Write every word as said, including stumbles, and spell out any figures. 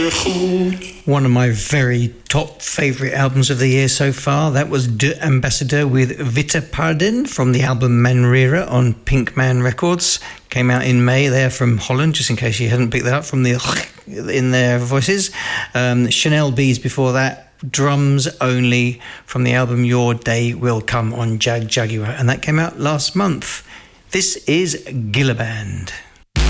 One of my very top favourite albums of the year so far. That was De Ambassadeur with Vita Pardin from the album Manrera on Pinkman Records. Came out in May there from Holland, just in case you hadn't picked that up from the in their voices. Um, Chanel Bees before that. Drums Only from the album Your Day Will Come on Jag Jaguar. And that came out last month. This is Gilliband.